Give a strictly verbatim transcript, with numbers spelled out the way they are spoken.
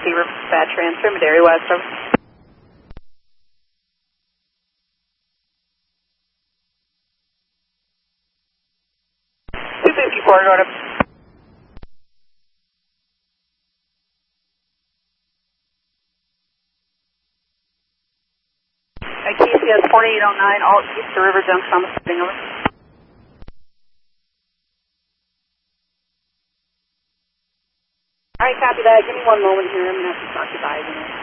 receiver bad transfer, Madera West. Over. two fifty-four, go to. K C S forty-eight oh nine, all east to River Junction on the setting, over. Alright, copy that. Give me one moment here. I'm going to have to talk to guys.